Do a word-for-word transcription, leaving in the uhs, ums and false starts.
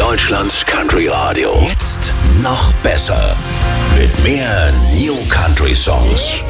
Deutschlands Country Radio. Jetzt noch besser. Mit mehr New Country Songs.